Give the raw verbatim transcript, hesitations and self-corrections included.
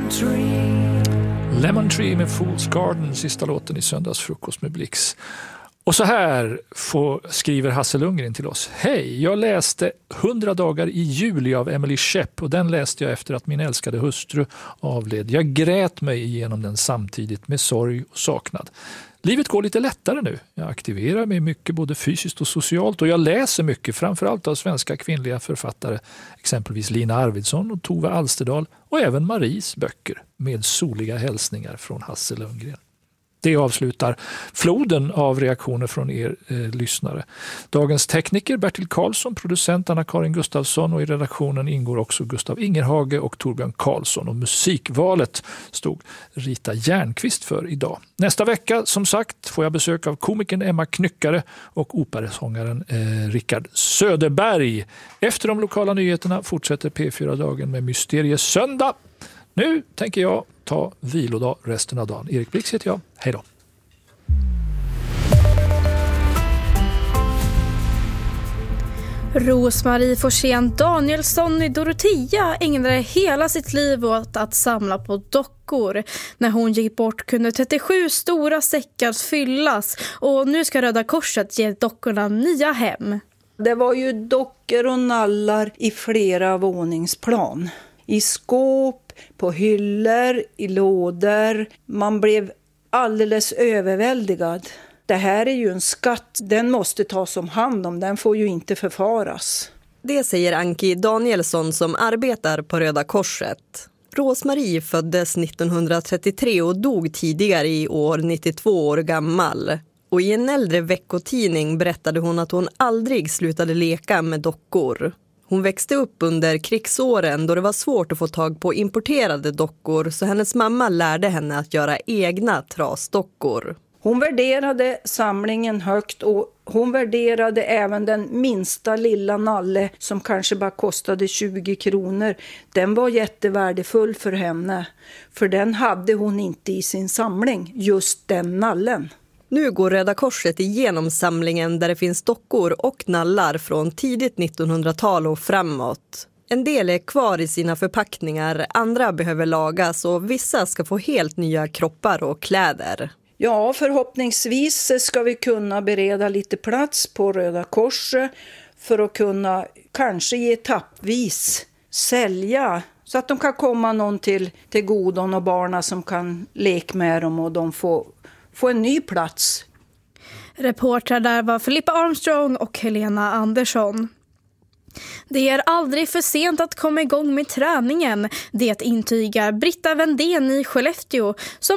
lemon tree. Lemon Tree med Fool's Garden, sista låten i Söndagsfrukost med Blix. Och så här får, skriver Hasse Lundgren till oss. Hej, jag läste hundra dagar i juli av Emily Schepp och den läste jag efter att min älskade hustru avled. Jag grät mig igenom den samtidigt med sorg och saknad. Livet går lite lättare nu. Jag aktiverar mig mycket både fysiskt och socialt och jag läser mycket, framförallt av svenska kvinnliga författare, exempelvis Lina Arvidsson och Tove Alsterdal och även Maries böcker med soliga hälsningar från Hasse Lundgren. Det avslutar floden av reaktioner från er eh, lyssnare. Dagens tekniker Bertil Karlsson, producent Anna-Karin Gustafsson och i redaktionen ingår också Gustav Ingerhage och Torbjörn Karlsson. Och musikvalet stod Rita Järnqvist för idag. Nästa vecka, som sagt, får jag besök av komikern Emma Knyckare och operasångaren eh, Rickard Söderberg. Efter de lokala nyheterna fortsätter P fyra-dagen med Mysteriesöndag. Nu tänker jag ta vilodag resten av dagen. Erik Blix heter jag. Hej då. Rosmarie Forsén Danielsson i Dorotea ägnade hela sitt liv åt att samla på dockor. När hon gick bort kunde trettiosju stora säckar fyllas och nu ska Röda Korset ge dockorna nya hem. Det var ju dockor och nallar i flera våningsplan. I skåp, på hyllor, i lådor. Man blev alldeles överväldigad. Det här är ju en skatt, den måste tas om hand om, den får ju inte förfaras. Det säger Anki Danielsson som arbetar på Röda Korset. Rosmarie föddes nittonhundratrettiotre och dog tidigare i år, nittiotvå år gammal. Och i en äldre veckotidning berättade hon att hon aldrig slutade leka med dockor. Hon växte upp under krigsåren då det var svårt att få tag på importerade dockor så hennes mamma lärde henne att göra egna trasdockor. Hon värderade samlingen högt och hon värderade även den minsta lilla nalle som kanske bara kostade tjugo kronor. Den var jättevärdefull för henne för den hade hon inte i sin samling, just den nallen. Nu går Röda Korset igenom samlingen där det finns dockor och nallar från tidigt nittonhundratal och framåt. En del är kvar i sina förpackningar, andra behöver lagas och vissa ska få helt nya kroppar och kläder. Ja, förhoppningsvis ska vi kunna bereda lite plats på Röda Korset för att kunna kanske ge etappvis sälja så att de kan komma någon till, till godon och barna som kan leka med dem och de får få en ny plats. Reportrar där var Filippa Armstrong och Helena Andersson. Det är aldrig för sent att komma igång med träningen. Det intygar Britta Vendén i Skellefteå som